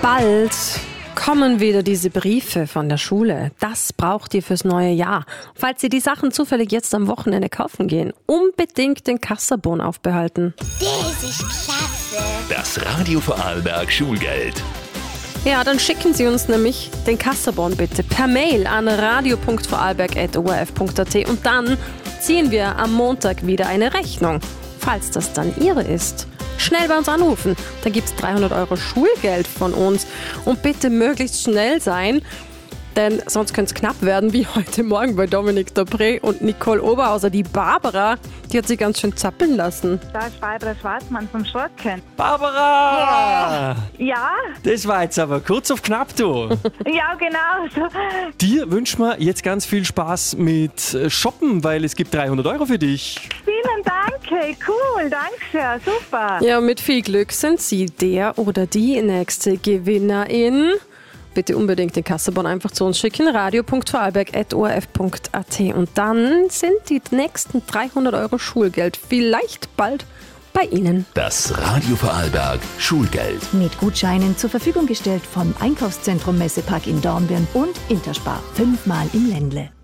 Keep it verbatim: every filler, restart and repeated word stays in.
Bald kommen wieder diese Briefe von der Schule. Das braucht ihr fürs neue Jahr. Falls ihr die Sachen zufällig jetzt am Wochenende kaufen gehen, unbedingt den Kassabon aufbehalten. Das ist klasse. Das Radio Vorarlberg Schulgeld. Ja, dann schicken Sie uns nämlich den Kassabon bitte per Mail an radio punkt vorarlberg at o r f punkt a t und dann ziehen wir am Montag wieder eine Rechnung, falls das dann Ihre ist. Schnell bei uns anrufen, da gibt es dreihundert Euro Schulgeld von uns und bitte möglichst schnell sein, denn sonst könnte es knapp werden, wie heute Morgen bei Dominik Dobré und Nicole Oberhauser. Die Barbara, die hat sich ganz schön zappeln lassen. Da ist Barbara Schwarzmann vom Schrocken. Barbara! Ja, Das war jetzt aber kurz auf knapp, du. ja genau. So. Dir wünschen wir jetzt ganz viel Spaß mit äh, Shoppen, weil es gibt dreihundert Euro für dich. Vielen Dank, hey, cool, danke schön, super. Ja, mit viel Glück sind Sie der oder die nächste Gewinnerin. Bitte unbedingt den Kassabon einfach zu uns schicken, radio punkt vorarlberg at o r f punkt a t und dann sind die nächsten dreihundert Euro Schulgeld vielleicht bald bei Ihnen. Das Radio Vorarlberg Schulgeld. Mit Gutscheinen zur Verfügung gestellt vom Einkaufszentrum Messepark in Dornbirn und Interspar. Fünfmal im Ländle.